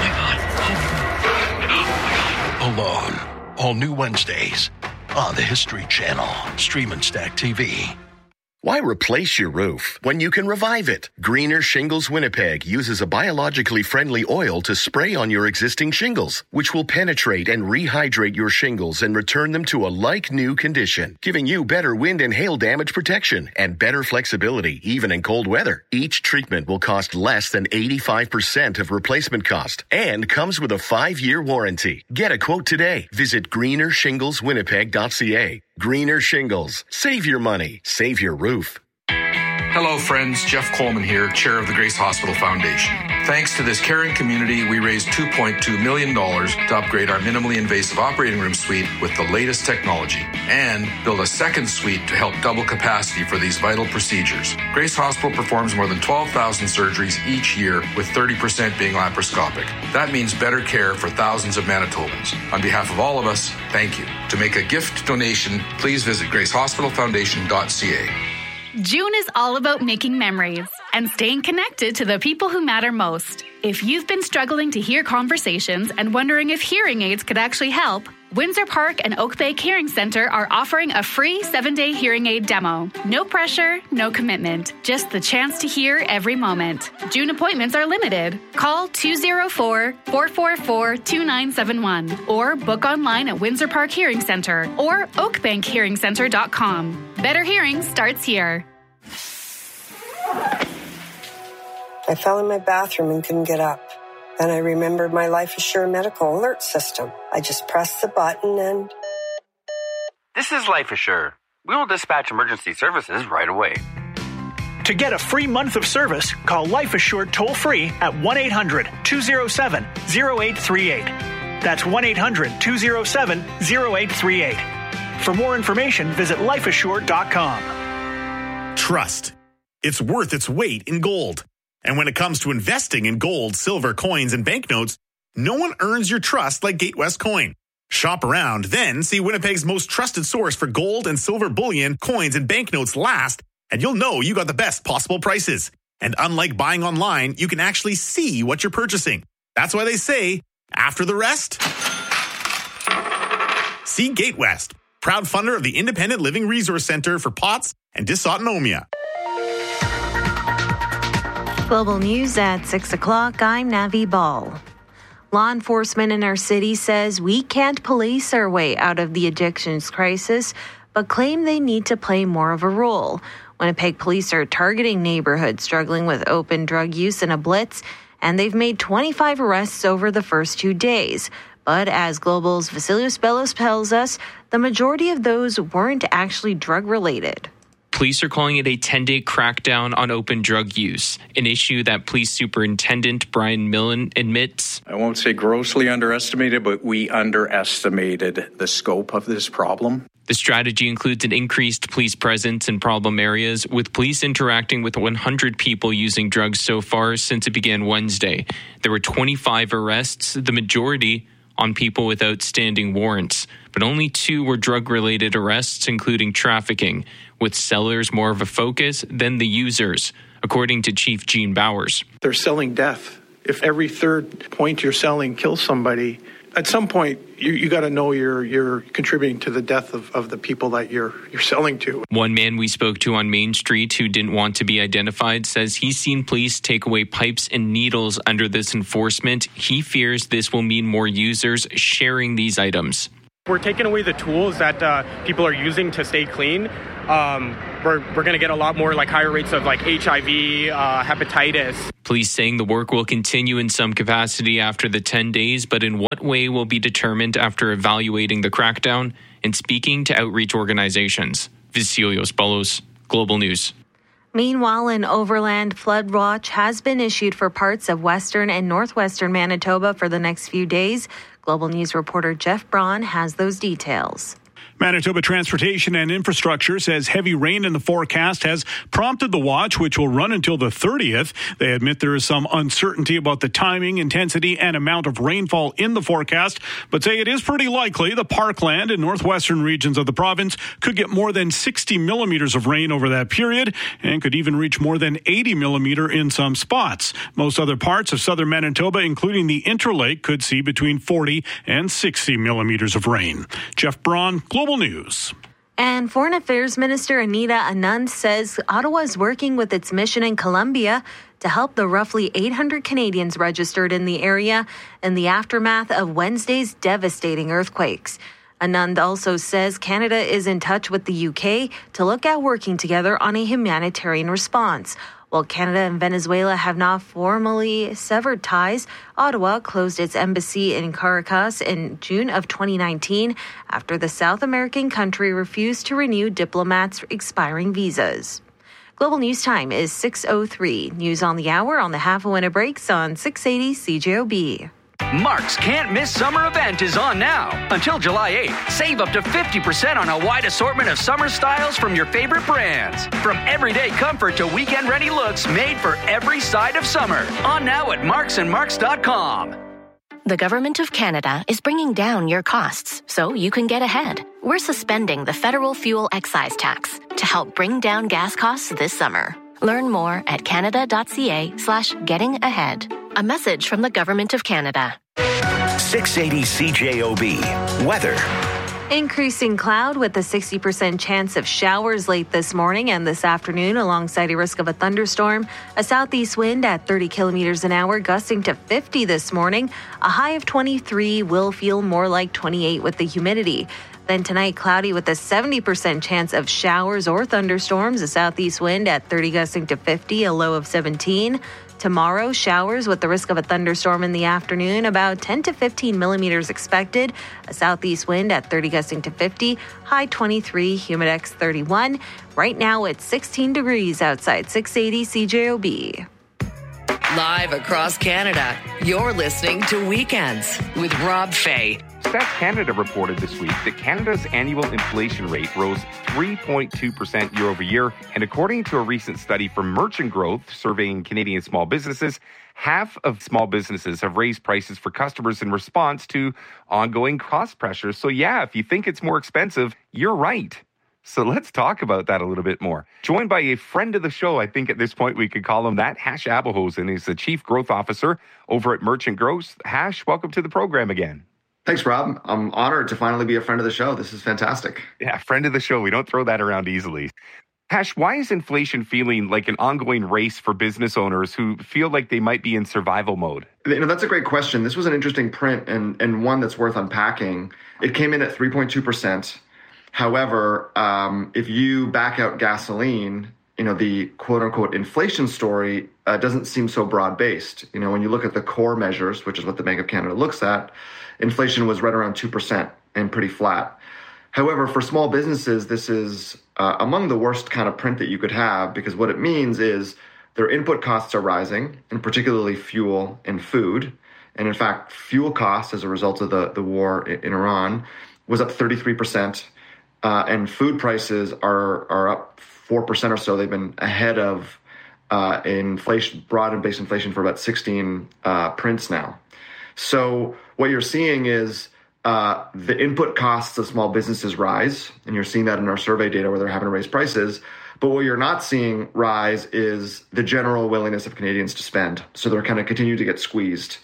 Oh my God. Alone. All new Wednesdays on the History Channel. Stream and Stack T V. Why replace your roof when you can revive it? Greener Shingles Winnipeg uses a biologically friendly oil to spray on your existing shingles, which will penetrate and rehydrate your shingles and return them to a like-new condition, giving you better wind and hail damage protection and better flexibility, even in cold weather. Each treatment will cost less than eighty-five percent of replacement cost and comes with a five-year warranty. Get a quote today. Visit greener shingles winnipeg dot c a. Greener Shingles. Save your money. Save your roof. Hello, friends. Jeff Coleman here, chair of the Grace Hospital Foundation. Thanks to this caring community, we raised two point two million dollars to upgrade our minimally invasive operating room suite with the latest technology and build a second suite to help double capacity for these vital procedures. Grace Hospital performs more than twelve thousand surgeries each year, with thirty percent being laparoscopic. That means better care for thousands of Manitobans. On behalf of all of us, thank you. To make a gift donation, please visit grace hospital foundation dot c a. June is all about making memories and staying connected to the people who matter most. If you've been struggling to hear conversations and wondering if hearing aids could actually help, Windsor Park and Oak Bay Hearing Center are offering a free seven-day hearing aid demo. No pressure, no commitment, just the chance to hear every moment. June appointments are limited. Call two oh four, four four four, two nine seven one or book online at Windsor Park Hearing Center or oak bank hearing center dot com. Better hearing starts here. I fell in my bathroom and couldn't get up. Then I remembered my Life Assure medical alert system. I just pressed the button and... This is Life Assure. We will dispatch emergency services right away. To get a free month of service, call Life Assured toll-free at one eight hundred, two oh seven, oh eight three eight. That's one eight hundred, two oh seven, oh eight three eight. For more information, visit life assured dot com. Trust. It's worth its weight in gold. And when it comes to investing in gold, silver, coins, and banknotes, no one earns your trust like Gatewest Coin. Shop around, then see Winnipeg's most trusted source for gold and silver bullion, coins, and banknotes last, and you'll know you got the best possible prices. And unlike buying online, you can actually see what you're purchasing. That's why they say, after the rest, see Gatewest, proud funder of the Independent Living Resource Center for P O T S and Dysautonomia. Global News at six o'clock. I'm Navi Ball. Law enforcement in our city says we can't police our way out of the addictions crisis, but claim they need to play more of a role. Winnipeg police are targeting neighborhoods struggling with open drug use in a blitz, and they've made twenty-five arrests over the first two days. But as Global's Vasilios Bellos tells us, the majority of those weren't actually drug-related. Police are calling it a ten-day crackdown on open drug use, an issue that Police Superintendent Brian Millen admits. I won't say grossly underestimated, but we underestimated the scope of this problem. The strategy includes an increased police presence in problem areas, with police interacting with one hundred people using drugs so far since it began Wednesday. There were twenty-five arrests, the majority on people with outstanding warrants, but only two were drug-related arrests, including trafficking, with sellers more of a focus than the users, according to Chief Gene Bowers. They're selling death. If every third point you're selling kills somebody, at some point, you, you got to know you're you're contributing to the death of, of the people that you're you're selling to. One man we spoke to on Main Street who didn't want to be identified says he's seen police take away pipes and needles under this enforcement. He fears this will mean more users sharing these items. We're taking away the tools that uh, people are using to stay clean. Um, we're we're going to get a lot more like higher rates of like H I V, uh, hepatitis. Police saying the work will continue in some capacity after the ten days, but in what way will be determined after evaluating the crackdown and speaking to outreach organizations. Vasilios Ballos, Global News. Meanwhile, an overland flood watch has been issued for parts of western and northwestern Manitoba for the next few days. Global News reporter Jeff Braun has those details. Manitoba Transportation and Infrastructure says heavy rain in the forecast has prompted the watch, which will run until the thirtieth. They admit there is some uncertainty about the timing, intensity, and amount of rainfall in the forecast, but say it is pretty likely the Parkland and northwestern regions of the province could get more than sixty millimeters of rain over that period and could even reach more than eighty millimeter in some spots. Most other parts of southern Manitoba, including the Interlake, could see between forty and sixty millimeters of rain. Jeff Braun, Global News. And Foreign Affairs Minister Anita Anand says Ottawa is working with its mission in Colombia to help the roughly eight hundred Canadians registered in the area in the aftermath of Wednesday's devastating earthquakes. Anand also says Canada is in touch with the U K to look at working together on a humanitarian response. While Canada and Venezuela have not formally severed ties, Ottawa closed its embassy in Caracas in June of twenty nineteen after the South American country refused to renew diplomats' expiring visas. Global News Time is six oh three. News on the hour on the Half a Winter Breaks on six eighty C J O B. Mark's Can't Miss Summer event is on now. Until July eighth, save up to fifty percent on a wide assortment of summer styles from your favorite brands. From everyday comfort to weekend-ready looks made for every side of summer. On now at marks and marks dot com. The Government of Canada is bringing down your costs so you can get ahead. We're suspending the federal fuel excise tax to help bring down gas costs this summer. Learn more at canada.ca slash getting ahead. A message from the Government of Canada. six eighty C J O B. Weather. Increasing cloud with a sixty percent chance of showers late this morning and this afternoon alongside a risk of a thunderstorm. A southeast wind at thirty kilometers an hour gusting to fifty this morning. A high of twenty-three will feel more like twenty-eight with the humidity. Then tonight, cloudy with a seventy percent chance of showers or thunderstorms. A southeast wind at thirty gusting to fifty, a low of seventeen. Tomorrow, showers with the risk of a thunderstorm in the afternoon, about ten to fifteen millimeters expected. A southeast wind at thirty gusting to fifty, high twenty-three, humidex thirty-one. Right now, it's sixteen degrees outside six eighty C J O B. Live across Canada, you're listening to Weekends with Rob Fay. Stats Canada reported this week that Canada's annual inflation rate rose three point two percent year over year. And according to a recent study from Merchant Growth surveying Canadian small businesses, half of small businesses have raised prices for customers in response to ongoing cost pressures. So yeah, if you think it's more expensive, you're right. So let's talk about that a little bit more. Joined by a friend of the show, I think at this point we could call him that, Hash Abehosen. He's the Chief Growth Officer over at Merchant Growth. Hash, welcome to the program again. Thanks, Rob. I'm honored to finally be a friend of the show. This is fantastic. Yeah, friend of the show. We don't throw that around easily. Hash, why is inflation feeling like an ongoing race for business owners who feel like they might be in survival mode? You know, that's a great question. This was an interesting print and, and one that's worth unpacking. It came in at three point two percent. However, um, if you back out gasoline, you know, the quote unquote inflation story uh, doesn't seem so broad based. You know, when you look at the core measures, which is what the Bank of Canada looks at, inflation was right around two percent and pretty flat. However, for small businesses, this is uh, among the worst kind of print that you could have, because what it means is their input costs are rising, and particularly fuel and food. And in fact, fuel costs as a result of the, the war in, in Iran was up thirty-three percent. Uh, and food prices are are up four percent or so. They've been ahead of uh, inflation, broad and base inflation for about sixteen uh, prints now. So what you're seeing is uh, the input costs of small businesses rise, and you're seeing that in our survey data where they're having to raise prices. But what you're not seeing rise is the general willingness of Canadians to spend. So they're kind of continue to get squeezed.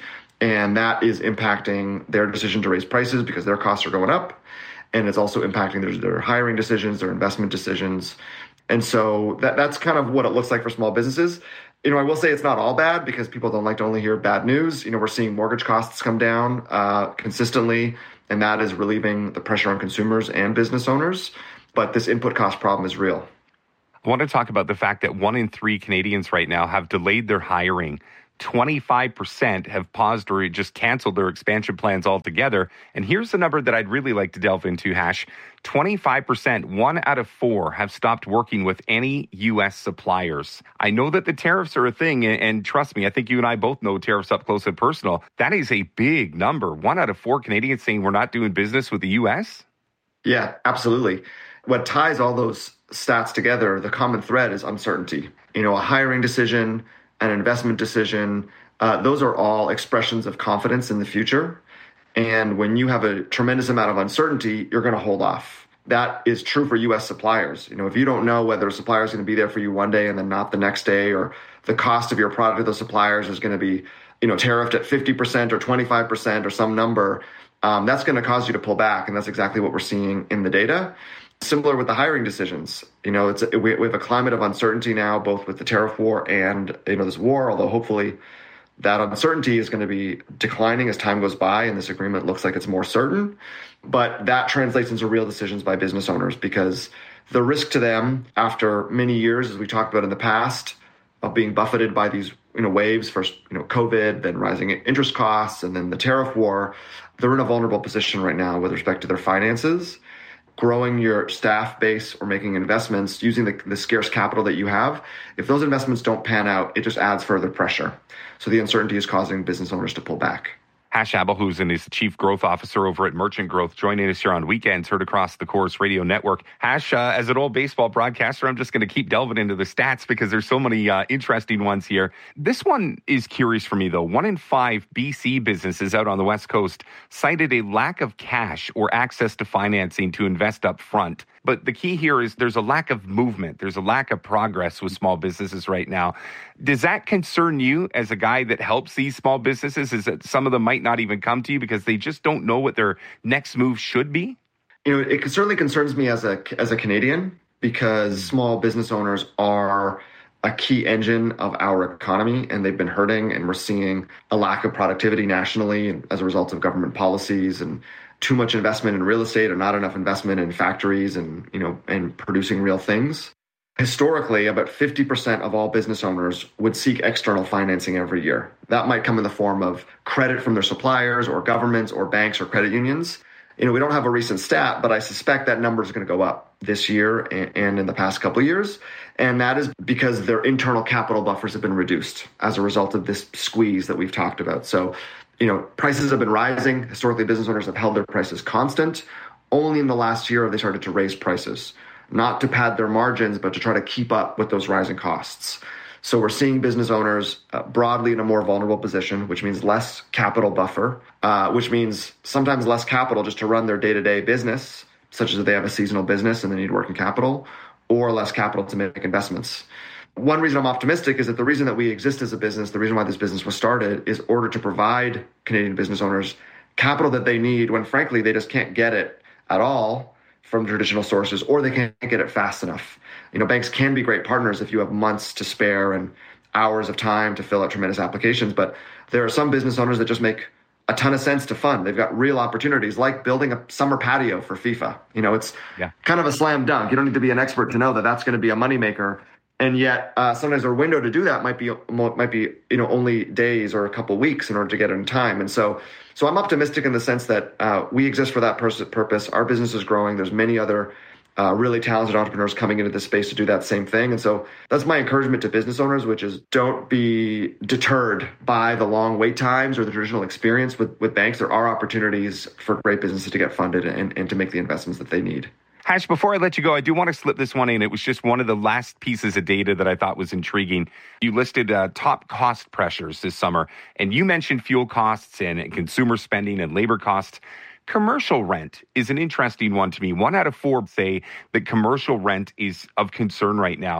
And that is impacting their decision to raise prices because their costs are going up. And it's also impacting their, their hiring decisions, their investment decisions. And so that that's kind of what it looks like for small businesses. You know, I will say it's not all bad because people don't like to only hear bad news. You know, we're seeing mortgage costs come down uh, consistently, and that is relieving the pressure on consumers and business owners. But this input cost problem is real. I want to talk about the fact that one in three Canadians right now have delayed their hiring. twenty-five percent have paused or just canceled their expansion plans altogether. And here's the number that I'd really like to delve into, Hash. twenty-five percent, one out of four, have stopped working with any U S suppliers. I know that the tariffs are a thing, and, and trust me, I think you and I both know tariffs up close and personal. That is a big number. One out of four Canadians saying we're not doing business with the U S? Yeah, absolutely. What ties all those stats together, the common thread is uncertainty. You know, a hiring decision, an investment decision, uh, those are all expressions of confidence in the future. And when you have a tremendous amount of uncertainty, you're going to hold off. That is true for U S suppliers. You know, if you don't know whether a supplier is going to be there for you one day and then not the next day, or the cost of your product to those suppliers is going to be, you know, tariffed at fifty percent or twenty-five percent or some number, um, that's going to cause you to pull back. And that's exactly what we're seeing in the data. Similar with the hiring decisions. You know, it's a, we, we have a climate of uncertainty now, both with the tariff war and, you know, this war, although hopefully that uncertainty is going to be declining as time goes by and this agreement looks like it's more certain. But that translates into real decisions by business owners, because the risk to them after many years, as we talked about in the past, of being buffeted by these, you know, waves, first, you know, COVID, then rising interest costs, and then the tariff war, they're in a vulnerable position right now with respect to their finances. Growing your staff base or making investments using the, the scarce capital that you have, if those investments don't pan out, it just adds further pressure. So the uncertainty is causing business owners to pull back. Hash Abelhusen is the Chief Growth Officer over at Merchant Growth, joining us here on Weekends, heard across the Corus Radio Network. Hash, uh, as an old baseball broadcaster, I'm just going to keep delving into the stats because there's so many uh, interesting ones here. This one is curious for me, though. One in five B C businesses out on the West Coast cited a lack of cash or access to financing to invest up front. But the key here is there's a lack of movement. There's a lack of progress with small businesses right now. Does that concern you as a guy that helps these small businesses? Is that some of them might not even come to you because they just don't know what their next move should be? You know, it certainly concerns me as a as a Canadian, because small business owners are a key engine of our economy, and they've been hurting, and we're seeing a lack of productivity nationally as a result of government policies and too much investment in real estate or not enough investment in factories and, you know, and producing real things. Historically, about fifty percent of all business owners would seek external financing every year. That might come in the form of credit from their suppliers or governments or banks or credit unions. You know, we don't have a recent stat, but I suspect that number is going to go up this year and in the past couple of years. And that is because their internal capital buffers have been reduced as a result of this squeeze that we've talked about. So, you know, prices have been rising. Historically, business owners have held their prices constant. Only in the last year have they started to raise prices, not to pad their margins, but to try to keep up with those rising costs. So we're seeing business owners uh, broadly in a more vulnerable position, which means less capital buffer, uh, which means sometimes less capital just to run their day-to-day business, such as if they have a seasonal business and they need working capital, or less capital to make investments. One reason I'm optimistic is that the reason that we exist as a business, the reason why this business was started, is in order to provide Canadian business owners capital that they need when, frankly, they just can't get it at all from traditional sources, or they can't get it fast enough. You know, banks can be great partners if you have months to spare and hours of time to fill out tremendous applications, but there are some business owners that just make a ton of sense to fund. They've got real opportunities, like building a summer patio for FIFA. You know, it's yeah. kind of a slam dunk. You don't need to be an expert to know that that's going to be a moneymaker. And yet, uh, sometimes their window to do that might be might be you know only days or a couple weeks in order to get it in time. And so, so I'm optimistic in the sense that uh, we exist for that pers- purpose. Our business is growing. There's many other uh, really talented entrepreneurs coming into this space to do that same thing. And so that's my encouragement to business owners, which is don't be deterred by the long wait times or the traditional experience with, with banks. There are opportunities for great businesses to get funded and, and to make the investments that they need. Hash, before I let you go, I do want to slip this one in. It was just one of the last pieces of data that I thought was intriguing. You listed uh, top cost pressures this summer, and you mentioned fuel costs and, and consumer spending and labor costs. Commercial rent is an interesting one to me. One out of four say that commercial rent is of concern right now.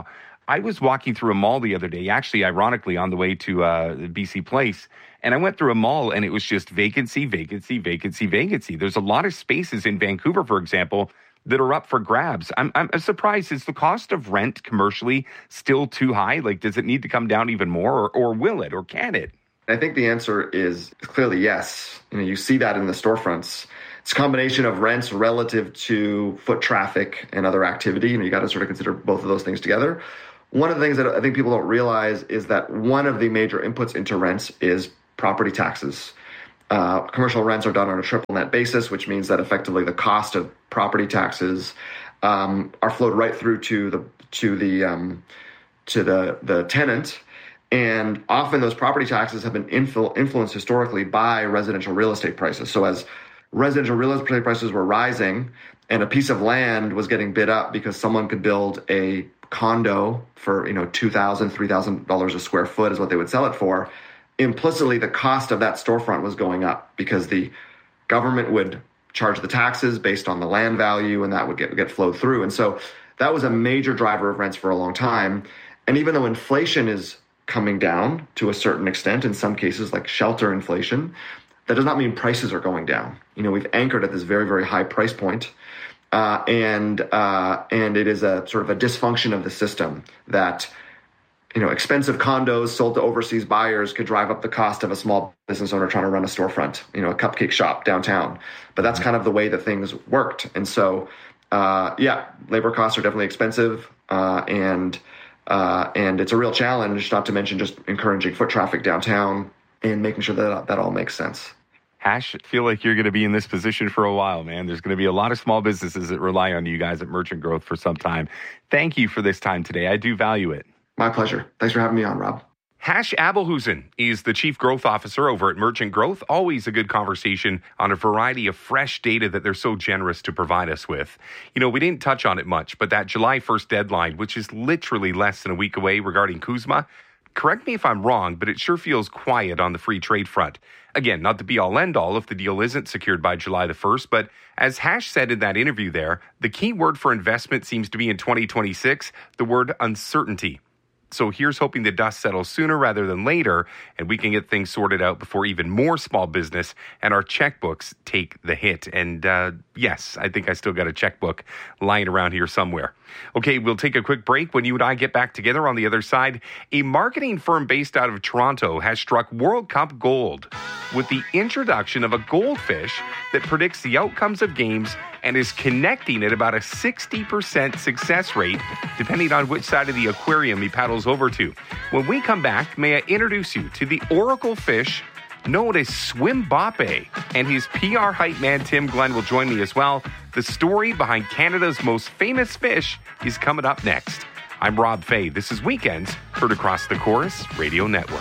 I was walking through a mall the other day, actually, ironically, on the way to uh, B C Place, and I went through a mall and it was just vacancy, vacancy, vacancy, vacancy. There's a lot of spaces in Vancouver, for example, that are up for grabs. I'm, I'm surprised. Is the cost of rent commercially still too high? Like, does it need to come down even more, or, or will it, or can it? I think the answer is clearly yes. You know, you see that in the storefronts. It's a combination of rents relative to foot traffic and other activity. You know, you got to sort of consider both of those things together. One of the things that I think people don't realize is that one of the major inputs into rents is property taxes. Uh, commercial rents are done on a triple net basis, which means that effectively the cost of property taxes um, are flowed right through to the to the um, to the the tenant. And often those property taxes have been influ- influenced historically by residential real estate prices. So as residential real estate prices were rising and a piece of land was getting bid up because someone could build a condo for, you know, two thousand dollars, three thousand dollars a square foot is what they would sell it for, implicitly the cost of that storefront was going up because the government would charge the taxes based on the land value, and that would get, get flowed through. And so that was a major driver of rents for a long time. And even though inflation is coming down to a certain extent, in some cases like shelter inflation, that does not mean prices are going down. You know, we've anchored at this very, very high price point. Uh, and uh, and it is a sort of a dysfunction of the system that, you know, expensive condos sold to overseas buyers could drive up the cost of a small business owner trying to run a storefront, you know, a cupcake shop downtown. But that's kind of the way that things worked. And so, uh, yeah, labor costs are definitely expensive, uh, and uh, and it's a real challenge, not to mention just encouraging foot traffic downtown and making sure that that all makes sense. Hash, I feel like you're going to be in this position for a while, man. There's going to be a lot of small businesses that rely on you guys at Merchant Growth for some time. Thank you for this time today. I do value it. My pleasure. Thanks for having me on, Rob. Hash Abelhusen is the Chief Growth Officer over at Merchant Growth. Always a good conversation on a variety of fresh data that they're so generous to provide us with. You know, we didn't touch on it much, but that July first deadline, which is literally less than a week away regarding CUSMA, correct me if I'm wrong, but it sure feels quiet on the free trade front. Again, not the be-all, end-all if the deal isn't secured by July the first, but as Hash said in that interview there, the key word for investment seems to be in twenty twenty-six, the word uncertainty. So here's hoping the dust settles sooner rather than later, and we can get things sorted out before even more small business and our checkbooks take the hit. And uh, yes, I think I still got a checkbook lying around here somewhere. Okay, we'll take a quick break. When you and I get back together on the other side, a marketing firm based out of Toronto has struck World Cup gold with the introduction of a goldfish that predicts the outcomes of games and is connecting at about a sixty percent success rate, depending on which side of the aquarium he paddles over to. When we come back, may I introduce you to the oracle fish known as Swimbappe, and his P R hype man Tim Glenn will join me as well. The story behind Canada's most famous fish is coming up next. I'm Rob Fay. This is Weekends, heard across the Chorus Radio Network.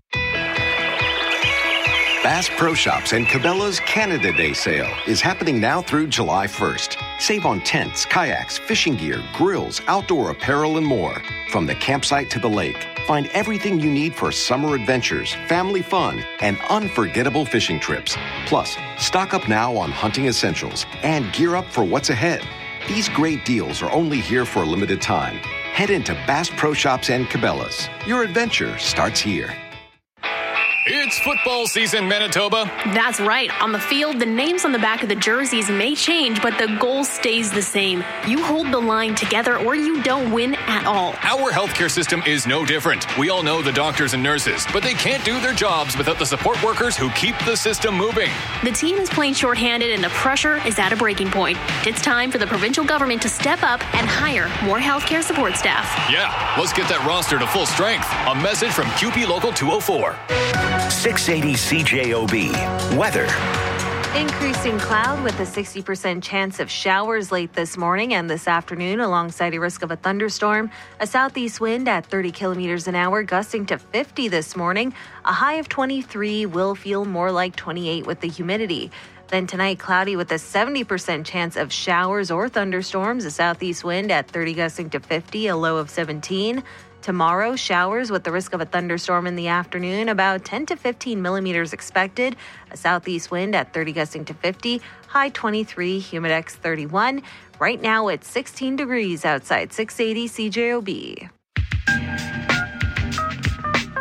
Bass Pro Shops and Cabela's Canada Day sale is happening now through July first. Save on tents, kayaks, fishing gear, grills, outdoor apparel, and more. From the campsite to the lake, find everything you need for summer adventures, family fun, and unforgettable fishing trips. Plus, stock up now on hunting essentials and gear up for what's ahead. These great deals are only here for a limited time. Head into Bass Pro Shops and Cabela's. Your adventure starts here. It's football season, Manitoba. That's right. On the field, the names on the back of the jerseys may change, but the goal stays the same. You hold the line together or you don't win at all. Our healthcare system is no different. We all know the doctors and nurses, but they can't do their jobs without the support workers who keep the system moving. The team is playing shorthanded and the pressure is at a breaking point. It's time for the provincial government to step up and hire more healthcare support staff. Yeah, let's get that roster to full strength. A message from Q P Local two oh four. six eighty C J O B. Weather. Increasing cloud with a sixty percent chance of showers late this morning and this afternoon alongside a risk of a thunderstorm. A southeast wind at thirty kilometers an hour, gusting to fifty this morning. A high of twenty-three will feel more like twenty-eight with the humidity. Then tonight, cloudy with a seventy percent chance of showers or thunderstorms. A southeast wind at thirty gusting to fifty, a low of seventeen. Tomorrow, showers with the risk of a thunderstorm in the afternoon, about ten to fifteen millimeters expected. A southeast wind at thirty gusting to fifty, high twenty-three, humidex thirty-one. Right now it's sixteen degrees outside. Six eighty C J O B.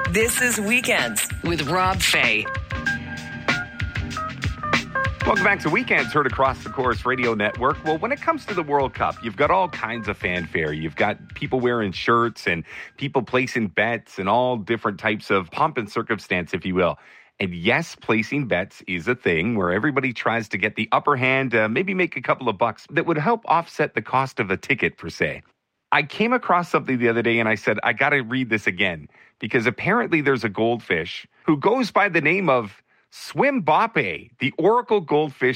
This is Weekends with Rob Fay. Welcome back to Weekends, heard across the Chorus Radio Network. Well, when it comes to the World Cup, you've got all kinds of fanfare. You've got people wearing shirts and people placing bets and all different types of pomp and circumstance, if you will. And yes, placing bets is a thing where everybody tries to get the upper hand, uh, maybe make a couple of bucks that would help offset the cost of a ticket, per se. I came across something the other day and I said, I got to read this again, because apparently there's a goldfish who goes by the name of Swimboppe, the oracle goldfish